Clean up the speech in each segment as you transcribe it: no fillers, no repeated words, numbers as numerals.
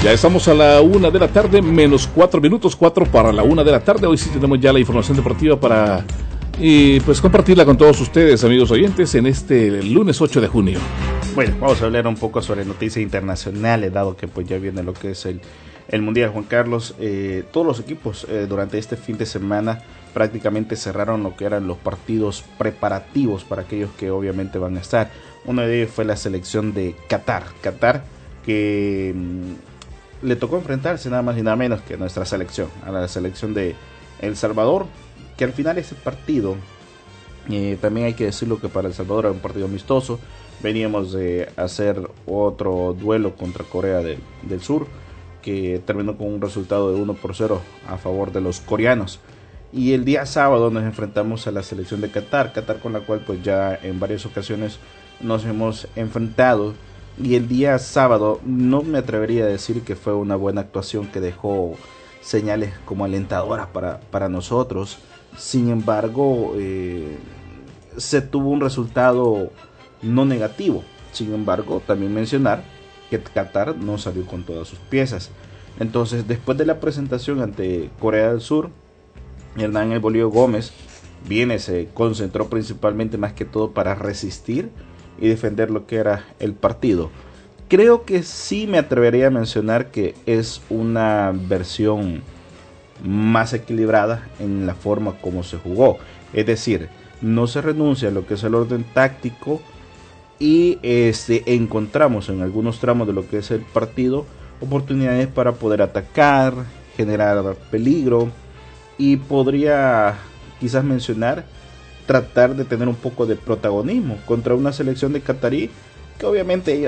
Ya estamos a la 1 de la tarde, menos 4 minutos, 4 para la 1 de la tarde. Hoy sí tenemos ya la información deportiva para pues compartirla con todos ustedes, amigos oyentes, en este lunes 8 de junio. Bueno, vamos a hablar un poco sobre noticias internacionales, dado que pues ya viene lo que es el Mundial. Juan Carlos, todos los equipos durante este fin de semana prácticamente cerraron lo que eran los partidos preparativos para aquellos que obviamente van a estar. Uno de ellos fue la selección de Qatar que le tocó enfrentarse nada más y nada menos que nuestra selección, a la selección de El Salvador, que al final ese partido, también hay que decirlo que para El Salvador era un partido amistoso. Veníamos de hacer otro duelo contra Corea del Sur, que terminó con un resultado de 1-0 a favor de los coreanos. Y el día sábado nos enfrentamos a la selección de Qatar con la cual pues ya en varias ocasiones nos hemos enfrentado. Y el día sábado no me atrevería a decir que fue una buena actuación que dejó señales como alentadoras para nosotros. Sin embargo, se tuvo un resultado no negativo. Sin embargo, también mencionar que Qatar no salió con todas sus piezas. Entonces, después de la presentación ante Corea del Sur, Hernán El Bolillo Gómez se concentró principalmente más que todo para resistir y defender lo que era el partido. Creo que sí me atrevería a mencionar que es una versión más equilibrada en la forma como se jugó. Es decir, no se renuncia a lo que es el orden táctico y encontramos en algunos tramos de lo que es el partido oportunidades para poder atacar, generar peligro, y podría quizás mencionar tratar de tener un poco de protagonismo contra una selección de catarí que obviamente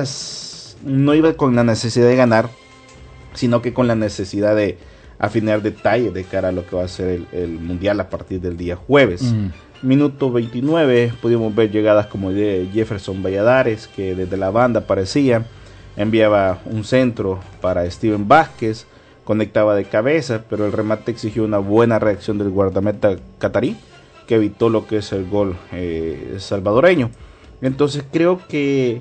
ellas no iban con la necesidad de ganar, sino que con la necesidad de afinar detalles de cara a lo que va a ser el mundial a partir del día jueves. Minuto 29 pudimos ver llegadas como de Jefferson Valladares, que desde la banda aparecía, enviaba un centro para Steven Vázquez, conectaba de cabeza, pero el remate exigió una buena reacción del guardameta catarí, que evitó lo que es el gol salvadoreño. Entonces creo que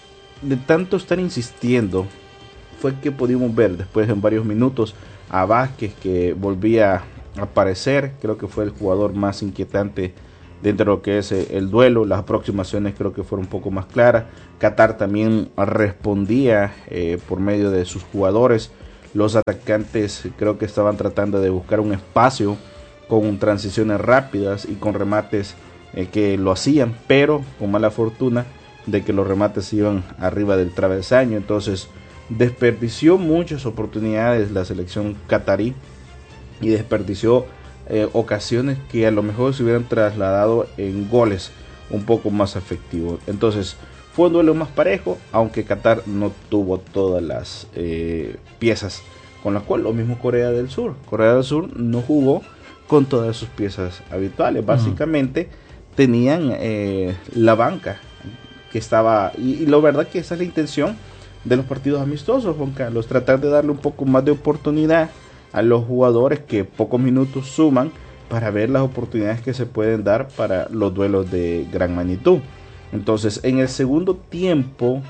de tanto estar insistiendo fue que pudimos ver después en varios minutos a Vázquez, que volvía a aparecer. Creo que fue el jugador más inquietante dentro de lo que es el duelo. Las aproximaciones creo que fueron un poco más claras. Qatar también respondía por medio de sus jugadores. Los atacantes creo que estaban tratando de buscar un espacio con transiciones rápidas y con remates que lo hacían, pero con mala fortuna de que los remates iban arriba del travesaño. Entonces desperdició muchas oportunidades la selección catarí y desperdició ocasiones que a lo mejor se hubieran trasladado en goles un poco más efectivos. Entonces fue un duelo más parejo, aunque Qatar no tuvo todas las piezas, con las cuales lo mismo Corea del Sur no jugó con todas sus piezas habituales. Básicamente tenían la banca que estaba, y la verdad que esa es la intención de los partidos amistosos, Juan Carlos, tratar de darle un poco más de oportunidad a los jugadores que pocos minutos suman para ver las oportunidades que se pueden dar para los duelos de gran magnitud. Entonces en el segundo tiempo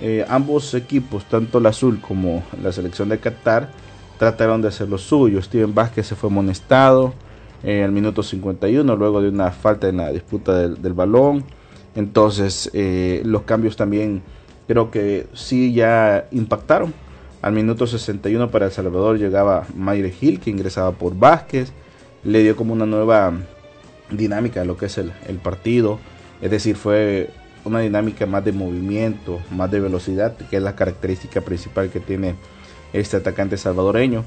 ambos equipos, tanto el azul como la selección de Qatar, trataron de hacer lo suyo. Steven Vázquez se fue amonestado al minuto 51 luego de una falta en la disputa del balón. Entonces los cambios también creo que sí ya impactaron. Al minuto 61 para El Salvador llegaba Mayre Gil, que ingresaba por Vázquez, le dio como una nueva dinámica a lo que es el partido. Es decir, fue una dinámica más de movimiento, más de velocidad, que es la característica principal que tiene este atacante salvadoreño.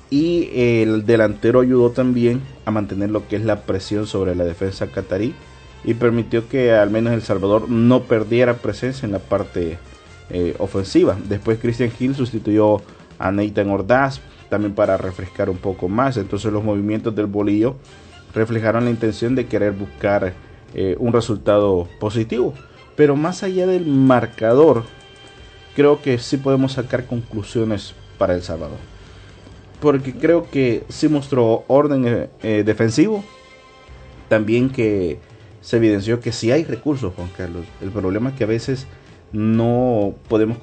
Y el delantero ayudó también a mantener lo que es la presión sobre la defensa catarí y permitió que al menos El Salvador no perdiera presencia en la parte ofensiva. Después Cristian Gil sustituyó a Nathan Ordaz también para refrescar un poco más. Entonces los movimientos del Bolillo reflejaron la intención de querer buscar un resultado positivo. Pero más allá del marcador, creo que sí podemos sacar conclusiones para El Salvador, porque creo que sí mostró orden defensivo, también que se evidenció que sí hay recursos, Juan Carlos. El problema es que a veces no podemos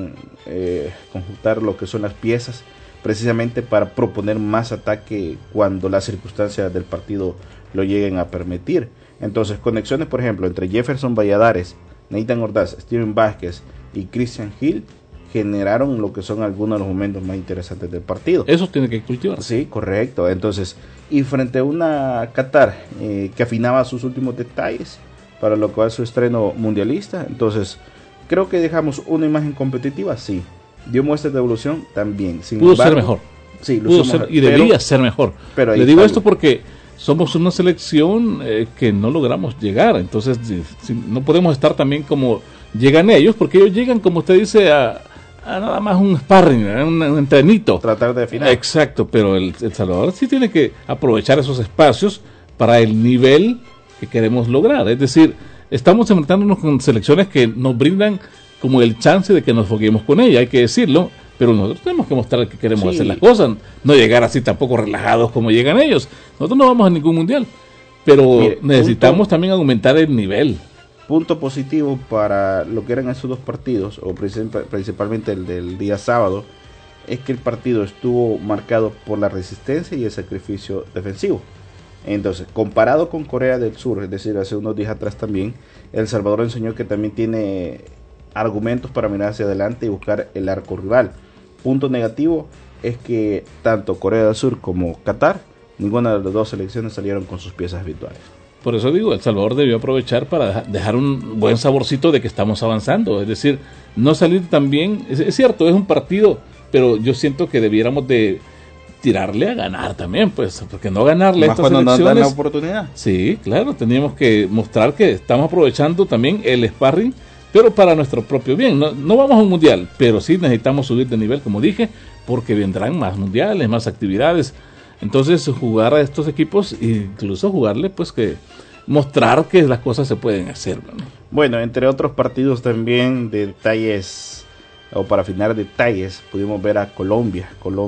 conjuntar lo que son las piezas precisamente para proponer más ataque cuando las circunstancias del partido lo lleguen a permitir. Entonces, conexiones, por ejemplo, entre Jefferson Valladares, Nathan Ordaz, Steven Vázquez y Christian Hill generaron lo que son algunos de los momentos más interesantes del partido. Eso tiene que cultivar. Sí, correcto. Entonces, y frente a una Qatar que afinaba sus últimos detalles para lo cual su estreno mundialista, entonces creo que dejamos una imagen competitiva, sí. Dio muestras de evolución también. Pudo ser mejor. Sí, pudo ser, y debía ser mejor. Pero le digo esto porque somos una selección que no logramos llegar, entonces no podemos estar también como llegan ellos, porque ellos llegan, como usted dice, a nada más un sparring, un entrenito. Tratar de afinar. Exacto, pero el Salvador sí tiene que aprovechar esos espacios para el nivel que queremos lograr. Es decir, estamos enfrentándonos con selecciones que nos brindan como el chance de que nos foguemos con ella, hay que decirlo, pero nosotros tenemos que mostrar que queremos hacer las cosas, no llegar así tampoco relajados como llegan ellos. Nosotros no vamos a ningún mundial, pero necesitamos también aumentar el nivel. Punto positivo para lo que eran esos dos partidos, o principalmente el del día sábado, es que el partido estuvo marcado por la resistencia y el sacrificio defensivo. Entonces, comparado con Corea del Sur, es decir, hace unos días atrás también, El Salvador enseñó que también tiene argumentos para mirar hacia adelante y buscar el arco rival. Punto negativo es que tanto Corea del Sur como Qatar, ninguna de las dos selecciones salieron con sus piezas habituales. Por eso digo, El Salvador debió aprovechar para dejar un buen saborcito de que estamos avanzando. Es decir, no salir tan bien. Es cierto, es un partido, pero yo siento que debiéramos de tirarle a ganar también, pues, porque no ganarle a estas selecciones. Nos dan la oportunidad. Sí, claro, teníamos que mostrar que estamos aprovechando también el sparring, pero para nuestro propio bien. No vamos a un mundial, pero sí necesitamos subir de nivel, como dije, porque vendrán más mundiales, más actividades. Entonces, jugar a estos equipos, incluso jugarle, pues, que mostrar que las cosas se pueden hacer, ¿no? Bueno, entre otros partidos también de detalles, o para afinar detalles, pudimos ver a Colombia,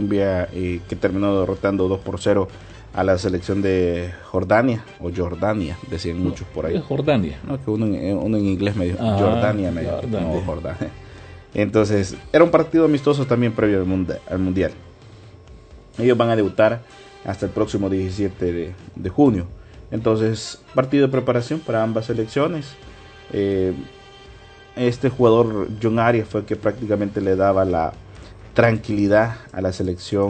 que terminó derrotando 2-0 a la selección de Jordania, o Jordania, decían muchos por ahí. Jordania. No, que uno en inglés medio, Jordania medio, no, Jordania. Entonces, era un partido amistoso también previo al Mundial. Ellos van a debutar hasta el próximo 17 de junio. Entonces, partido de preparación para ambas selecciones. Este jugador, John Arias, fue el que prácticamente le daba la tranquilidad a la selección